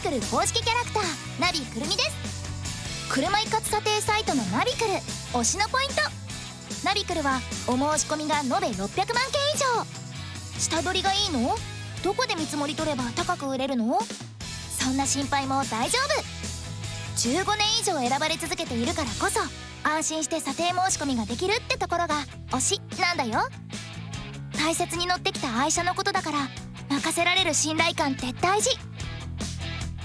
クル公式キャラクターナビくるみです。車一括査定サイトのナビクル推しのポイント。ナビクルはお申し込みが延べ600万件以上。下取りがいいの？どこで見積もり取れば高く売れるの？そんな心配も大丈夫。15年以上選ばれ続けているからこそ安心して査定申し込みができるってところが推しなんだよ。大切に乗ってきた愛車のことだから任せられる信頼感って大事。